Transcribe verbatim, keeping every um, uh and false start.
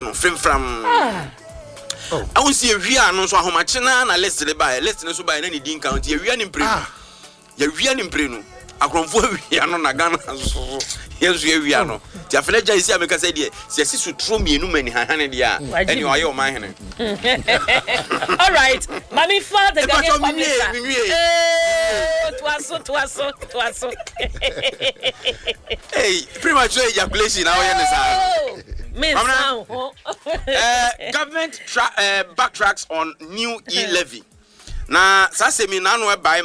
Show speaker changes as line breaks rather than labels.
no frem from oh I won't see a via no so ahomachina na list le buy list no so buy na ni din count ye wia ni mpre ye wia ni mpre no akromfo wia no na Ghana so yesu ye wia no ti afeleja isi ameka say de se si so tro mienu mani hanane de a eni oye o man hene
all right mami father Ghanaian publisher eh twaso twaso twaso
hey premature ejaculation na oye ne sa
Miss
uh, government tra- uh, backtracks on new e-levy. Na sasemi na no e buy